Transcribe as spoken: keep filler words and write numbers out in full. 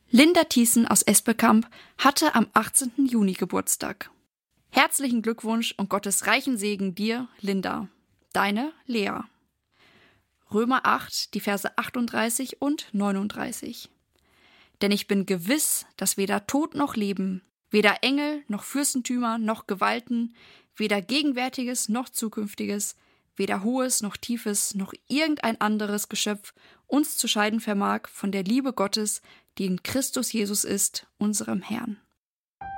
Linda Thiessen aus Esbekamp hatte am achtzehnten Juni Geburtstag. Herzlichen Glückwunsch und Gottes reichen Segen dir, Linda. Deine Lea. Römer acht, die Verse achtunddreißig und neununddreißig. Denn ich bin gewiss, dass weder Tod noch Leben, weder Engel noch Fürstentümer noch Gewalten, weder Gegenwärtiges noch Zukünftiges, weder Hohes noch Tiefes noch irgendein anderes Geschöpf uns zu scheiden vermag von der Liebe Gottes, die in Christus Jesus ist, unserem Herrn.